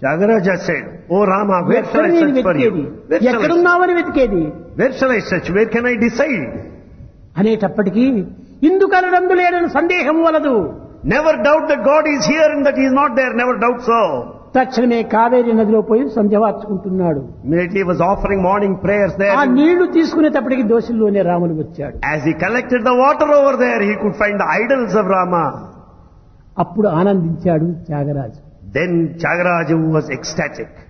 Tyagaraja said, "Oh Rama, where shall I search for you? ఎక్కడున్నావని వెతికేది Where shall I search? Where can I decide?" అనేటప్పటికీ ఇందుకనడందు లేడని సందేహం వలదు. Never doubt that God is here and that He is not there. Never doubt so. తక్షణమే కావేరి నదిలో పోయి సంధ్యవార్చుకుంటున్నాడు. Immediately he was offering morning prayers ఆ there. నీళ్లు తీసుకునేటప్పటికి దోషుల్లోనే రాముడు వచ్చాడు. As he collected the water over there, he could find the idols of Rama. అప్పుడు ఆనందించాడు Tyagaraju. Then Tyagaraja was ecstatic.